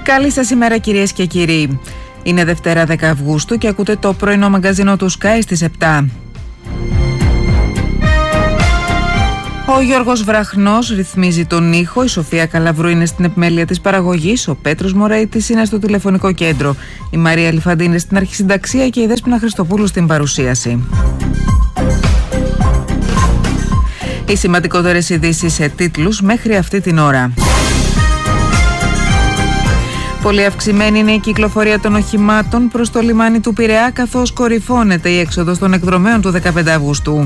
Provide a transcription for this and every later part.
Καλή σας ημέρα κυρίες και κύριοι. Είναι Δευτέρα 10 Αυγούστου και ακούτε το πρωινό μαγκαζίνο του Sky στις 7. Ο Γιώργος Βραχνός ρυθμίζει τον ήχο, η Σοφία Καλαβρού είναι στην επιμέλεια της παραγωγής, ο Πέτρος Μωραϊτής είναι στο τηλεφωνικό κέντρο, η Μαρία Λιφαντή είναι στην αρχισυνταξία και η Δέσποινα Χριστοπούλου στην παρουσίαση. Οι σημαντικότερες ειδήσεις σε τίτλους μέχρι αυτή την ώρα. Πολύ αυξημένη είναι η κυκλοφορία των οχημάτων προς το λιμάνι του Πειραιά, καθώς κορυφώνεται η έξοδος των εκδρομέων του 15 Αυγούστου.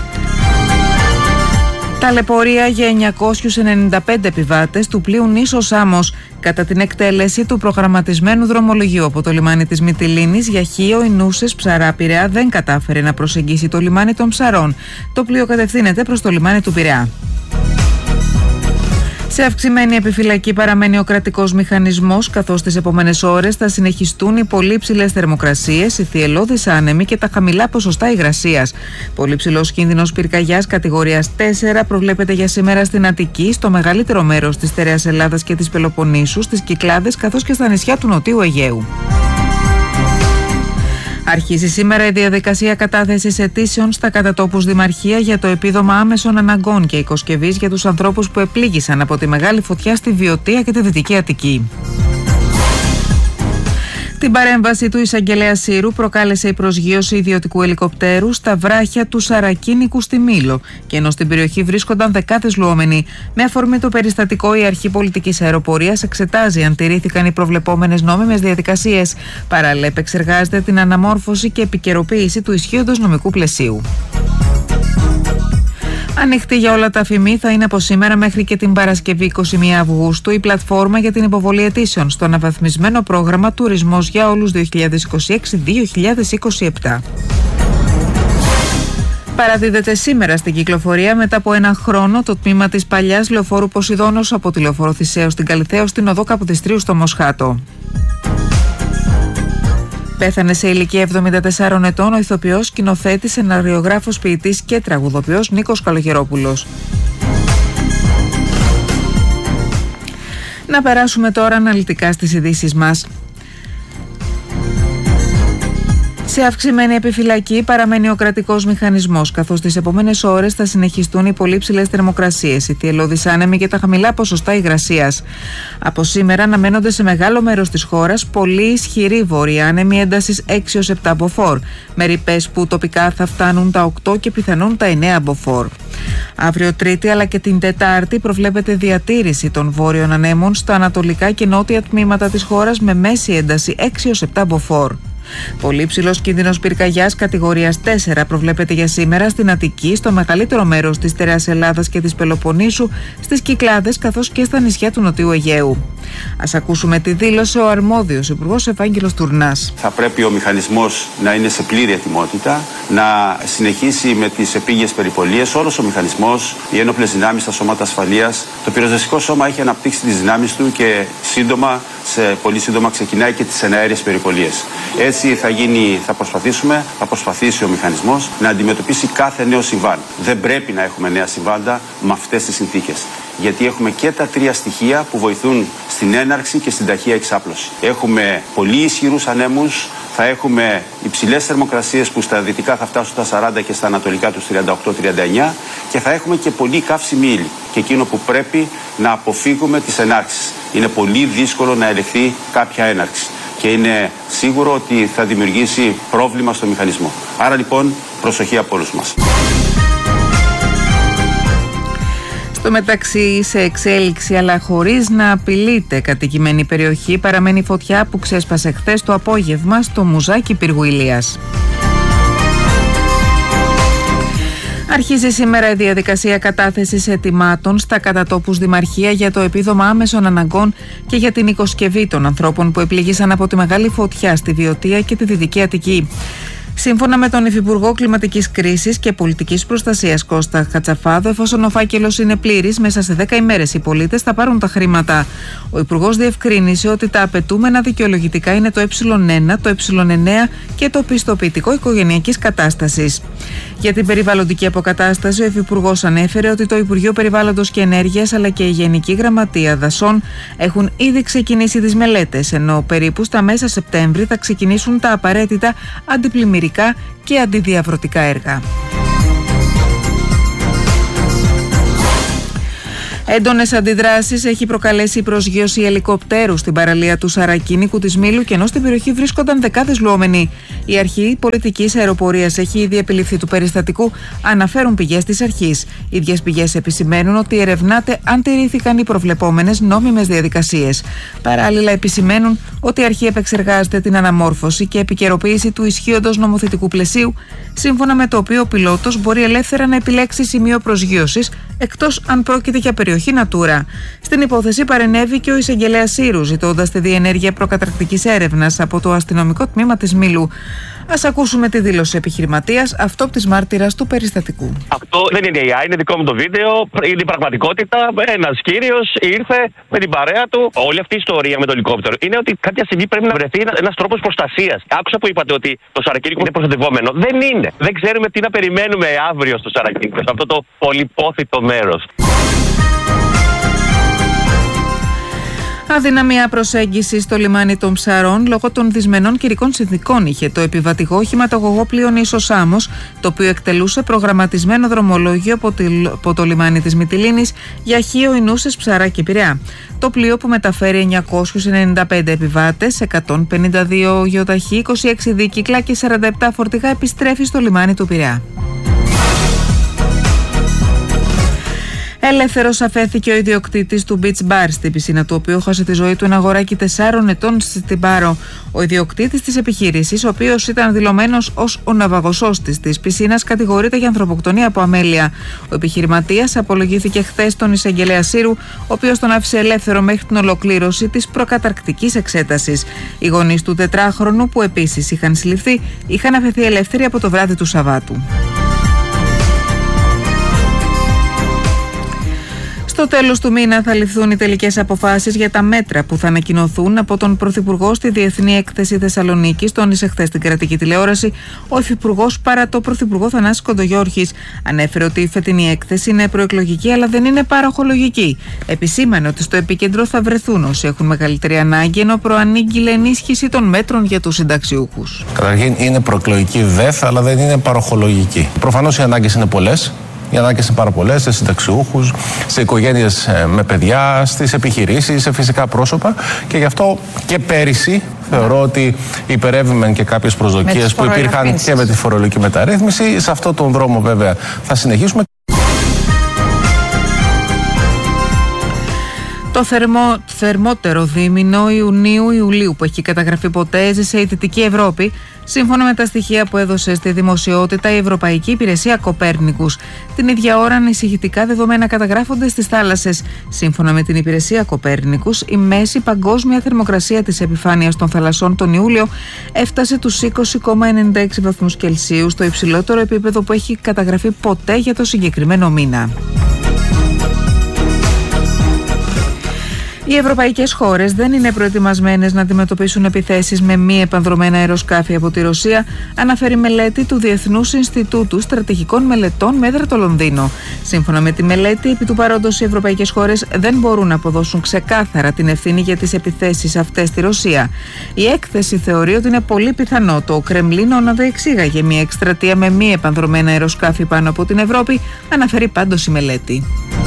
Ταλαιπωρία για 995 επιβάτες του πλοίου Νήσος Σάμος κατά την εκτέλεση του προγραμματισμένου δρομολογίου από το λιμάνι της Μυτιλήνης για Χίο, Ινούσες, Ψαρά, Πειραιά δεν κατάφερε να προσεγγίσει το λιμάνι των Ψαρών. Το πλοίο κατευθύνεται προς το λιμάνι του Πειραιά. Σε αυξημένη επιφυλακή παραμένει ο κρατικός μηχανισμός, καθώς τις επόμενες ώρες θα συνεχιστούν οι πολύ ψηλές θερμοκρασίες, οι θυελλώδεις άνεμοι και τα χαμηλά ποσοστά υγρασίας. Πολύ ψηλός κίνδυνος πυρκαγιάς κατηγορίας 4 προβλέπεται για σήμερα στην Αττική, στο μεγαλύτερο μέρος της στερεάς Ελλάδας και της Πελοποννήσου, στις Κυκλάδες καθώς και στα νησιά του Νοτιού Αιγαίου. Αρχίζει σήμερα η διαδικασία κατάθεσης αιτήσεων στα κατατόπους Δημαρχία για το επίδομα άμεσων αναγκών και οικοσκευής για τους ανθρώπους που επλήγησαν από τη μεγάλη φωτιά στη Βιωτία και τη Δυτική Αττική. Την παρέμβαση του εισαγγελέα Σύρου προκάλεσε η προσγείωση ιδιωτικού ελικοπτέρου στα βράχια του Σαρακίνικου στη Μήλο, και ενώ στην περιοχή βρίσκονταν δεκάδες λουόμενοι. Με αφορμή το περιστατικό, η Αρχή Πολιτικής Αεροπορίας εξετάζει αν τηρήθηκαν οι προβλεπόμενες νόμιμες διαδικασίες. Παράλληλα, επεξεργάζεται την αναμόρφωση και επικαιροποίηση του ισχύοντος νομικού πλαισίου. Ανοιχτή για όλα τα ΦΜΗ θα είναι από σήμερα μέχρι και την Παρασκευή 21 Αυγούστου η πλατφόρμα για την υποβολή αιτήσεων στο αναβαθμισμένο πρόγραμμα Τουρισμός για όλους 2026-2027. Παραδίδεται σήμερα στην κυκλοφορία μετά από ένα χρόνο το τμήμα της παλιάς λεωφόρου Ποσειδώνος από τη λεωφόρο Θησέως στην Καλιθέως στην οδό Καποδιστρίου στο Μοσχάτο. Πέθανε σε ηλικία 74 ετών ο ηθοποιός, σκηνοθέτης, σεναριογράφος, ποιητής και τραγουδοποιός Νίκος Καλογερόπουλος. Να περάσουμε τώρα αναλυτικά στις ειδήσεις μας. Σε αυξημένη επιφυλακή παραμένει ο κρατικός μηχανισμός, καθώς τις επόμενες ώρες θα συνεχιστούν οι πολύ ψηλές θερμοκρασίες, οι θυελλώδεις άνεμοι και τα χαμηλά ποσοστά υγρασίας. Από σήμερα αναμένονται σε μεγάλο μέρος της χώρας πολύ ισχυροί βόρειοι άνεμοι έντασης 6-7 μποφόρ, με ρηπές που τοπικά θα φτάνουν τα 8 και πιθανόν τα 9 μποφόρ. Αύριο Τρίτη αλλά και την Τετάρτη προβλέπεται διατήρηση των βόρειων ανέμων στα ανατολικά και νότια τμήματα της χώρας με μέση ένταση 6-7 μποφόρ. Πολύ ψηλός κίνδυνος πυρκαγιάς κατηγορίας 4 προβλέπεται για σήμερα στην Αττική, στο μεγαλύτερο μέρος της στερεάς Ελλάδας και της Πελοποννήσου, στις Κυκλάδες καθώς και στα νησιά του Νοτιού Αιγαίου. Ας ακούσουμε τη δήλωση ο αρμόδιος Υπουργός Ευάγγελος Τουρνάς. Θα πρέπει ο μηχανισμός να είναι σε πλήρη ετοιμότητα, να συνεχίσει με τις επίγειες περιπολίες. Όλος ο μηχανισμός, οι ένοπλες δυνάμεις, τα σώματα ασφαλείας, το πυροσβεστικό σώμα έχει αναπτύξει τις δυνάμεις του και πολύ σύντομα ξεκινάει και τις εναέριες περιπολίες. Έτσι θα προσπαθήσει ο μηχανισμός να αντιμετωπίσει κάθε νέο συμβάν. Δεν πρέπει να έχουμε νέα συμβάντα με αυτές τις συνθήκες. Γιατί έχουμε και τα τρία στοιχεία που βοηθούν στην έναρξη και στην ταχεία εξάπλωση. Έχουμε πολύ ισχυρούς ανέμους, θα έχουμε υψηλές θερμοκρασίες που στα δυτικά θα φτάσουν στα 40 και στα ανατολικά τους 38-39 και θα έχουμε και πολύ καύσιμη ύλη. Και εκείνο που πρέπει να αποφύγουμε τις ενάρξεις. Είναι πολύ δύσκολο να ελεγχθεί κάποια έναρξη και είναι σίγουρο ότι θα δημιουργήσει πρόβλημα στο μηχανισμό. Άρα λοιπόν προσοχή από όλους μας. Στο μεταξύ, σε εξέλιξη αλλά χωρίς να απειλείται κατοικημένη περιοχή, παραμένει φωτιά που ξέσπασε χθες το απόγευμα στο Μουζάκι Πύργου Ηλίας. Αρχίζει σήμερα η διαδικασία κατάθεσης αιτημάτων στα κατατόπους Δημαρχία για το επίδομα άμεσων αναγκών και για την οικοσκευή των ανθρώπων που επλήγησαν από τη μεγάλη φωτιά στη Βιωτία και τη Δυτική Αττική. Σύμφωνα με τον Υφυπουργό Κλιματικής Κρίσης και Πολιτικής Προστασίας Κώστα Χατσαφάδο, εφόσον ο φάκελος είναι πλήρης, μέσα σε 10 ημέρες οι πολίτες θα πάρουν τα χρήματα. Ο Υπουργός διευκρίνησε ότι τα απαιτούμενα δικαιολογητικά είναι το Ε1, το Ε9 και το πιστοποιητικό οικογενειακής κατάστασης. Για την περιβαλλοντική αποκατάσταση, ο Υφυπουργός ανέφερε ότι το Υπουργείο Περιβάλλοντος και Ενέργειας αλλά και η Γενική Γραμματεία Δασών έχουν ήδη ξεκινήσει τις μελέτες, ενώ περίπου στα μέσα Σεπτέμβρη θα ξεκινήσουν τα απαραίτητα αντιπλημμυρικά και αντιδιαβρωτικά έργα. Έντονες αντιδράσεις έχει προκαλέσει η προσγείωση ελικοπτέρου στην παραλία του Σαρακίνικου της Μήλου, και ενώ στην περιοχή βρίσκονταν δεκάδες λουόμενοι. Η αρχή πολιτικής αεροπορίας έχει ήδη επιληφθεί του περιστατικού, αναφέρουν πηγές της αρχής. Οι ίδιες πηγές επισημαίνουν ότι ερευνάται αν τηρήθηκαν οι προβλεπόμενες νόμιμες διαδικασίες. Παράλληλα, επισημαίνουν ότι η αρχή επεξεργάζεται την αναμόρφωση και επικαιροποίηση του ισχύοντος νομοθετικού πλαισίου, σύμφωνα με το οποίο ο πιλότος μπορεί ελεύθερα να επιλέξει σημείο προσγείωσης, εκτός αν πρόκειται για περιοχή Natura. Στην υπόθεση παρενέβη και ο εισαγγελέας Σύρου, ζητώντας τη διενέργεια προκαταρκτικής έρευνας από το αστυνομικό τμήμα της Μήλου. Ας ακούσουμε τη δήλωση επιχειρηματίας, αυτόπτης μάρτυρας του περιστατικού. Αυτό δεν είναι AI, είναι δικό μου το βίντεο, είναι η πραγματικότητα. Ένας κύριος ήρθε με την παρέα του. Όλη αυτή η ιστορία με το ελικόπτερο είναι ότι κάποια στιγμή πρέπει να βρεθεί ένας τρόπος προστασίας. Άκουσα που είπατε ότι το Σαρακίνικο είναι προστατευόμενο. Δεν είναι. Δεν ξέρουμε τι να περιμένουμε αύριο στο Σαρακίνικο, σε αυτό το πολυπόθητο μέρος. Αδυναμία προσέγγιση στο λιμάνι των Ψαρών λόγω των δυσμενών καιρικών συνθηκών είχε το επιβατικό οχηματογωγό πλοίο Νήσος Σάμος, το οποίο εκτελούσε προγραμματισμένο δρομολόγιο από το λιμάνι της Μυτιλήνης για Χίο, Ινούσες, Ψαρά και Πειραιά. Το πλοίο, που μεταφέρει 995 επιβάτες, 152 γεωταχή, 26 δίκυκλα και 47 φορτηγά, επιστρέφει στο λιμάνι του Πειραιά. Ελεύθερος αφέθηκε ο ιδιοκτήτης του Beach Bar στην πισίνα του, οποίου χάσε τη ζωή του ένα αγοράκι 4 ετών στην Πάρο. Ο ιδιοκτήτης της επιχείρησης, ο οποίος ήταν δηλωμένος ως ο ναυαγοσώστης της πισίνας, κατηγορείται για ανθρωποκτονία από αμέλεια. Ο επιχειρηματίας απολογήθηκε χθες στον εισαγγελέα Σύρου, ο οποίος τον άφησε ελεύθερο μέχρι την ολοκλήρωση της προκαταρκτικής εξέτασης. Οι γονείς του 4χρονου, που επίσης είχαν συλληφθεί, είχαν αφαιθεί ελεύθεροι από το βράδυ του Σαββάτου. Στο τέλος του μήνα θα ληφθούν οι τελικές αποφάσεις για τα μέτρα που θα ανακοινωθούν από τον Πρωθυπουργό στη Διεθνή Έκθεση Θεσσαλονίκης. Τόνισε χθες στην κρατική τηλεόραση ο Υφυπουργός παρά το Πρωθυπουργό Θανάση Κοντογιώργης. Ανέφερε ότι η φετινή έκθεση είναι προεκλογική, αλλά δεν είναι παροχολογική. Επισήμανε ότι στο επίκεντρο θα βρεθούν όσοι έχουν μεγαλύτερη ανάγκη, ενώ προανήγγειλε ενίσχυση των μέτρων για τους συνταξιούχους. Καταρχήν, είναι προεκλογική ΔΕΘ, αλλά δεν είναι παροχολογική. Προφανώς οι ανάγκες είναι πολλές. Οι ανάγκες είναι πάρα πολλές, σε συνταξιούχους, σε οικογένειες με παιδιά, στις επιχειρήσεις, σε φυσικά πρόσωπα, και γι' αυτό και πέρυσι θεωρώ ότι υπερεύημεν και κάποιες προσδοκίες που υπήρχαν και με τη φορολογική μεταρρύθμιση. Σε αυτόν τον δρόμο βέβαια θα συνεχίσουμε. Το θερμότερο δίμηνο Ιουνίου-Ιουλίου που έχει καταγραφεί ποτέ έζησε η Δυτική Ευρώπη, σύμφωνα με τα στοιχεία που έδωσε στη δημοσιότητα η Ευρωπαϊκή Υπηρεσία Κοπέρνικους. Την ίδια ώρα, ανησυχητικά δεδομένα καταγράφονται στις θάλασσες. Σύμφωνα με την Υπηρεσία Κοπέρνικους, η μέση παγκόσμια θερμοκρασία της επιφάνειας των θαλασσών τον Ιούλιο έφτασε τους 20,96 βαθμούς Κελσίου, στο υψηλότερο επίπεδο που έχει καταγραφεί ποτέ για το συγκεκριμένο μήνα. Οι ευρωπαϊκές χώρες δεν είναι προετοιμασμένες να αντιμετωπίσουν επιθέσεις με μη επανδρωμένα αεροσκάφη από τη Ρωσία, αναφέρει μελέτη του Διεθνούς Ινστιτούτου Στρατηγικών Μελετών Μέτρα το Λονδίνο. Σύμφωνα με τη μελέτη, επί του παρόντος οι ευρωπαϊκές χώρες δεν μπορούν να αποδώσουν ξεκάθαρα την ευθύνη για τις επιθέσεις αυτές στη Ρωσία. Η έκθεση θεωρεί ότι είναι πολύ πιθανό το Κρεμλίνο να διεξήγαγε μια εκστρατεία με μη επανδρωμένα αεροσκάφη πάνω από την Ευρώπη, αναφέρει πάντως η μελέτη.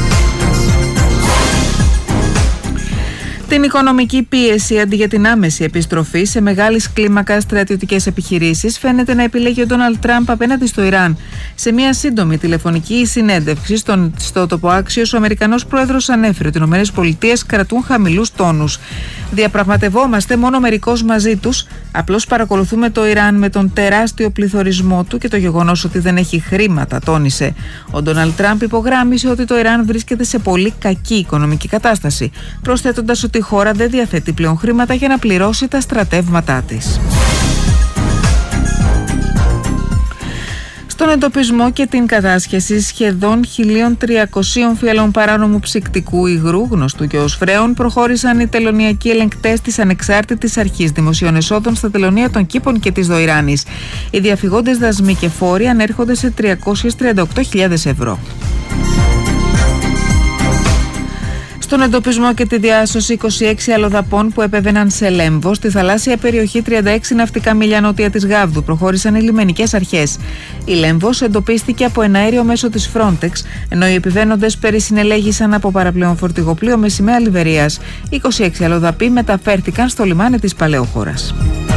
Την οικονομική πίεση αντί για την άμεση επιστροφή σε μεγάλης κλίμακας στρατιωτικές επιχειρήσεις φαίνεται να επιλέγει ο Ντόναλντ Τραμπ απέναντι στο Ιράν. Σε μια σύντομη τηλεφωνική συνέντευξη στο Τοποάξιος, ο Αμερικανός πρόεδρος ανέφερε ότι οι ΗΠΑ κρατούν χαμηλούς τόνους. Διαπραγματευόμαστε μόνο μερικώς μαζί τους, απλώς παρακολουθούμε το Ιράν με τον τεράστιο πληθωρισμό του και το γεγονός ότι δεν έχει χρήματα, τόνισε. Ο Ντόναλντ Τραμπ υπογράμμισε ότι το Ιράν βρίσκεται σε πολύ κακή οικονομική κατάσταση, προσθέτοντας ότι η χώρα δεν διαθέτει πλέον χρήματα για να πληρώσει τα στρατεύματά της. Στον εντοπισμό και την κατάσχεση σχεδόν 1.300 φιαλών παράνομου ψυκτικού υγρού, γνωστού και ως φρέων, προχώρησαν οι τελωνειακοί ελεγκτές της Ανεξάρτητης Αρχής Δημοσίων Εσόδων στα τελωνεία των Κήπων και της Δοϊράνης. Οι διαφυγόντες δασμοί και φόροι ανέρχονται σε 338.000 ευρώ. Στον εντοπισμό και τη διάσωση 26 αλλοδαπών που επέβαιναν σε Λέμβο, στη θαλάσσια περιοχή 36 ναυτικά μίλια νότια της Γάβδου, προχώρησαν οι λιμενικές αρχές. Η Λέμβος εντοπίστηκε από ένα αέριο μέσω της Frontex, ενώ οι επιβαίνοντες περισυνελέγησαν από παραπλέον φορτηγοπλοίο με σημαία Λιβερίας. 26 αλλοδαποί μεταφέρθηκαν στο λιμάνι της Παλαιόχωρας.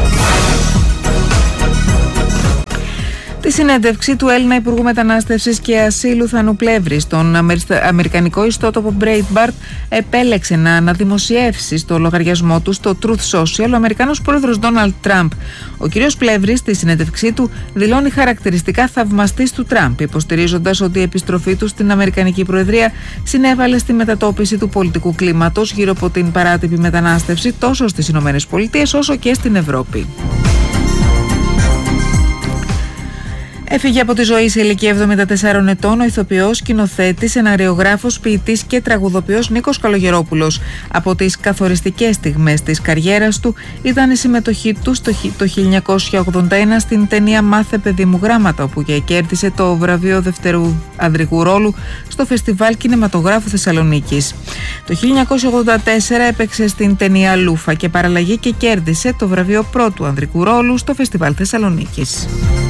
Τη συνέντευξη του Έλληνα Υπουργού Μετανάστευσης και Ασύλου Θανού Πλεύρη στον αμερικανικό ιστότοπο Breitbart επέλεξε να αναδημοσιεύσει στο λογαριασμό του στο Truth Social ο Αμερικανός πρόεδρος Ντόναλντ Τραμπ. Ο κ. Πλεύρης στη συνέντευξή του δηλώνει χαρακτηριστικά θαυμαστής του Τραμπ, υποστηρίζοντας ότι η επιστροφή του στην Αμερικανική Προεδρία συνέβαλε στη μετατόπιση του πολιτικού κλίματος γύρω από την παράτυπη μετανάστευση τόσο στις ΗΠΑ όσο και στην Ευρώπη. Έφυγε από τη ζωή σε ηλικία 74 ετών ο ηθοποιός, σκηνοθέτης, σεναριογράφος, ποιητής και τραγουδοποιός Νίκος Καλογερόπουλος. Από τις καθοριστικές στιγμές της καριέρας του ήταν η συμμετοχή του το 1981 στην ταινία «Μάθε παιδί μου γράμματα», όπου και κέρδισε το βραβείο δευτερού ανδρικού ρόλου στο Φεστιβάλ Κινηματογράφου Θεσσαλονίκης. Το 1984 έπαιξε στην ταινία «Λούφα» και παραλλαγή και κέρδισε το βραβείο πρώτου ανδρικού ρόλου στο Φεστιβάλ Θεσσαλονίκης.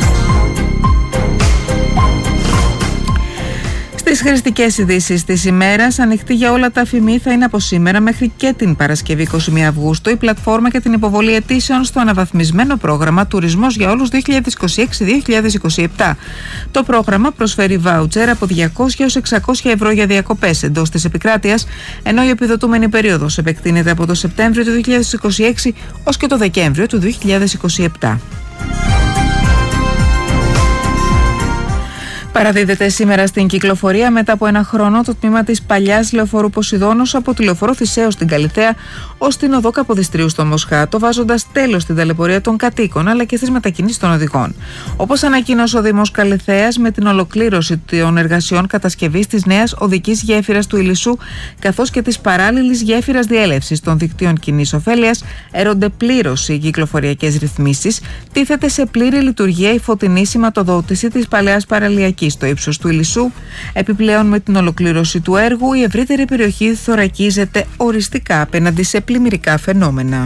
Στις χρηστικές ειδήσεις της ημέρας, ανοιχτή για όλα τα αφημί θα είναι από σήμερα μέχρι και την Παρασκευή 21 Αυγούστου η πλατφόρμα για την υποβολή αιτήσεων στο αναβαθμισμένο πρόγραμμα Τουρισμός για όλους 2026-2027. Το πρόγραμμα προσφέρει βάουτσερ από 200 έως 600 ευρώ για διακοπές εντός της επικράτειας, ενώ η επιδοτούμενη περίοδος επεκτείνεται από το Σεπτέμβριο του 2026 ως και το Δεκέμβριο του 2027. Παραδίδεται σήμερα στην κυκλοφορία μετά από ένα χρόνο το τμήμα της παλιάς λεωφορού Ποσειδώνος από τη λεωφορό Θησέως στην Καλιθέα ως την οδό Καποδιστρίου στο Μοσχάτο, βάζοντας τέλος στην ταλαιπωρία των κατοίκων αλλά και στις μετακινήσεις των οδηγών. Όπως ανακοίνωσε ο Δήμος Καλιθέας, με την ολοκλήρωση των εργασιών κατασκευής της νέας οδικής γέφυρας του Ηλισσού καθώς και της παράλληλης γέφυρας διέλευσης των δικτύων κοινής ωφέλειας, έρονται πλήρως οι κυκλοφοριακές ρυθμίσεις, τίθεται σε πλήρη λειτουργία η φωτεινή σηματοδότηση της παλαιάς παραλιακής στο ύψος του Ηλισσού. Επιπλέον, με την ολοκλήρωση του έργου, η ευρύτερη περιοχή θωρακίζεται οριστικά απέναντι σε πλημμυρικά φαινόμενα.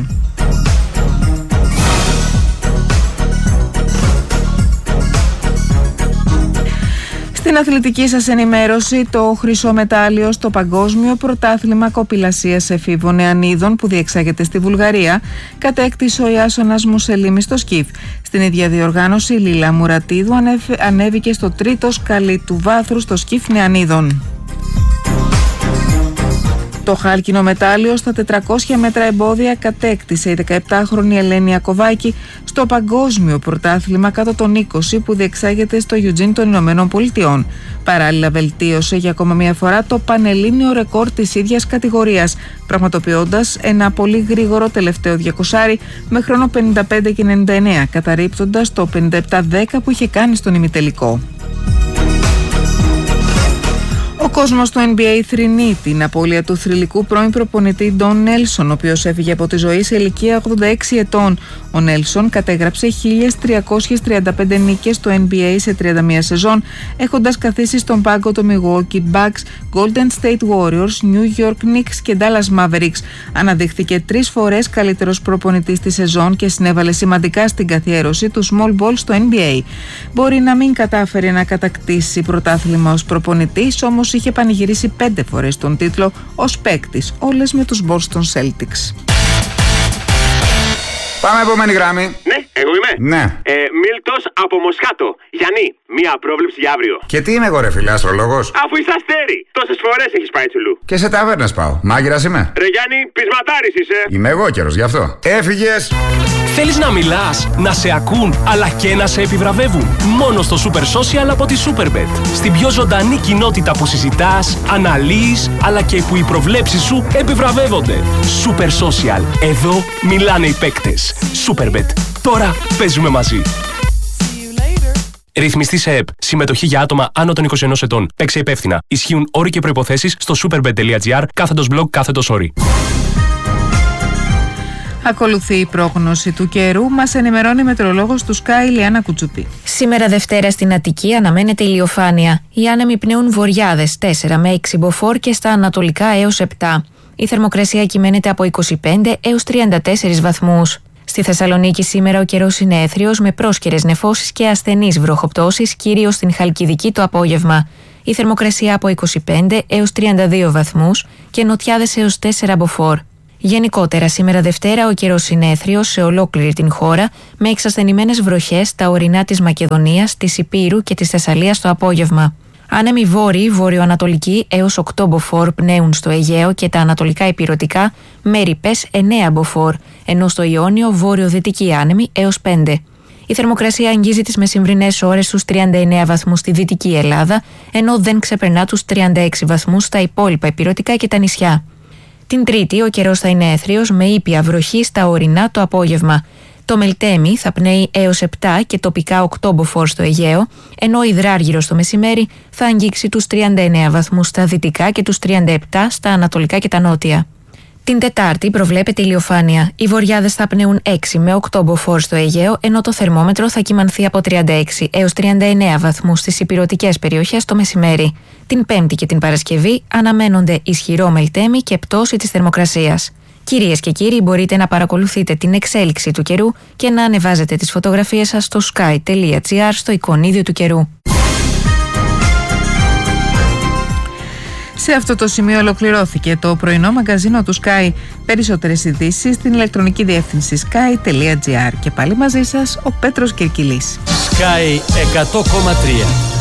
Στην αθλητική σας ενημέρωση, το χρυσό μετάλλιο στο Παγκόσμιο Πρωτάθλημα Κοπηλασίας Εφήβων Νεανίδων που διεξάγεται στη Βουλγαρία κατέκτησε ο Ιάσονας Μουσελίμης στο σκιφ. Στην ίδια διοργάνωση, η Λίλα Μουρατίδου ανέβηκε στο τρίτο σκαλί του βάθρου στο σκιφ Νεανίδων. Το χάλκινο μετάλλιο στα 400 μέτρα εμπόδια κατέκτησε η 17χρονη Ελένη Ακοβάκη στο Παγκόσμιο Πρωτάθλημα κάτω των 20 που διεξάγεται στο Eugene των Ηνωμένων Πολιτειών. Παράλληλα, βελτίωσε για ακόμα μια φορά το πανελλήνιο ρεκόρ της ίδιας κατηγορίας, πραγματοποιώντας ένα πολύ γρήγορο τελευταίο 200 με χρόνο 55 και 99, καταρρίπτοντας το 57-10 που είχε κάνει στον ημιτελικό. Ο κόσμος του NBA θρηνεί την απώλεια του θρυλικού πρώην προπονητή Ντον Νέλσον, ο οποίος έφυγε από τη ζωή σε ηλικία 86 ετών. Ο Νέλσον κατέγραψε 1.335 νίκες στο NBA σε 31 σεζόν, έχοντας καθίσει στον πάγκο των Milwaukee Bucks, Golden State Warriors, New York Knicks και Dallas Mavericks. Αναδείχθηκε 3 φορές καλύτερος προπονητής τη σεζόν και συνέβαλε σημαντικά στην καθιέρωση του small ball στο NBA. Μπορεί να μην κατάφερε να κατακτήσει πρωτάθλημα ως προπονητής, όμως είχε πανηγυρίσει 5 φορές τον τίτλο ως παίκτης, όλες με τους Boston Celtics. Πάμε επόμενη γράμμη. Ναι, εγώ είμαι. Ναι. Μίλτος από Μοσχάτο. Γιάννη, μία πρόβλεψη για αύριο. Και τι είμαι εγώ, ρε φίλε, αστρολόγος? Αφού είσαι αστέρι, τόσες φορές έχεις πάει τσουλού. Και σε ταβέρνες πάω. Μάγειρας είμαι. Ρε Γιάννη, πεισματάρης είσαι. Είμαι εγώ καιρός γι' αυτό. Έφυγες. Θέλεις να μιλάς, να σε ακούν, αλλά και να σε επιβραβεύουν? Μόνο στο Super Social από τη Superbet. Στην πιο ζωντανή κοινότητα που συζητάς, αναλύεις, αλλά και που οι προβλέψεις σου επιβραβεύονται. Super Social. Εδώ μιλάνε οι παίκτες. Superbet. Τώρα παίζουμε μαζί. Ρυθμιστή σε ΕΠ. Συμμετοχή για άτομα άνω των 21 ετών. Παίξε υπεύθυνα. Ισχύουν όροι και προϋποθέσεις στο superbet.gr/blog/όροι. Ακολουθεί η πρόγνωση του καιρού, μας ενημερώνει η μετεωρολόγος του Sky Ηλιάνα Κουτσουπή. Σήμερα Δευτέρα στην Αττική αναμένεται ηλιοφάνεια. Οι άνεμοι πνέουν βορειάδες 4 με 6 μποφόρ και στα ανατολικά έως 7. Η θερμοκρασία κυμαίνεται από 25 έως 34 βαθμούς. Στη Θεσσαλονίκη σήμερα ο καιρός είναι έθριος με πρόσκαιρες νεφώσεις και ασθενείς βροχοπτώσεις, κυρίως στην Χαλκιδική το απόγευμα. Η θερμοκρασία από 25 έως 32 βαθμούς και νοτιάδες έως 4 μποφόρ. Γενικότερα, σήμερα Δευτέρα ο καιρός είναι έθριος σε ολόκληρη την χώρα, με εξασθενημένες βροχές στα ορεινά της Μακεδονίας, της Ηπείρου και της Θεσσαλίας το απόγευμα. Άνεμοι βόρειοι, βορειοανατολικοί έως 8 μποφόρ πνέουν στο Αιγαίο και τα ανατολικά ηπειρωτικά με ρηπές 9 μποφόρ, ενώ στο Ιόνιο βόρειο-δυτικοί άνεμοι έως 5. Η θερμοκρασία αγγίζει τις μεσημβρινές ώρες στους 39 βαθμούς στη Δυτική Ελλάδα, ενώ δεν ξεπερνά τους 36 βαθμούς στα υπόλοιπα ηπειρωτικά και τα νησιά. Την Τρίτη ο καιρός θα είναι έθριος με ήπια βροχή στα ορεινά το απόγευμα. Το Μελτέμι θα πνέει έως 7 και τοπικά 8 μποφόρ στο Αιγαίο, ενώ ο Υδράργυρος το μεσημέρι θα αγγίξει τους 39 βαθμούς στα δυτικά και τους 37 στα ανατολικά και τα νότια. Την Τετάρτη προβλέπεται ηλιοφάνεια. Οι βορειάδες θα πνέουν 6 με 8 μποφόρ στο Αιγαίο, ενώ το θερμόμετρο θα κυμανθεί από 36 έως 39 βαθμούς στις ηπειρωτικές περιοχές το μεσημέρι. Την Πέμπτη και την Παρασκευή αναμένονται ισχυρό Μελτέμι και πτώση της θερμοκρασίας. Κυρίες και κύριοι, μπορείτε να παρακολουθείτε την εξέλιξη του καιρού και να ανεβάζετε τις φωτογραφίες σας στο sky.gr στο εικονίδιο του καιρού. Σε αυτό το σημείο ολοκληρώθηκε το πρωινό μαγκαζίνο του Sky. Περισσότερες ειδήσεις στην ηλεκτρονική διεύθυνση sky.gr. Και πάλι μαζί σας ο Πέτρος Κερκυλής. Sky 100,3.